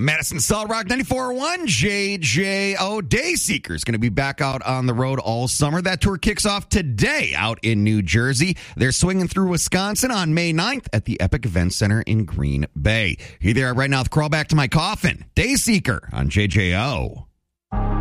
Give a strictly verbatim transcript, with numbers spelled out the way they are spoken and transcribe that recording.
Madison Solid Rock ninety-four point one, J J O. Dayseeker is going to be back out on the road all summer. That tour kicks off today out in New Jersey. They're swinging through Wisconsin on May ninth at the Epic Event Center in Green Bay. Here they are right now with Crawl Back to My Coffin. Dayseeker on J J O.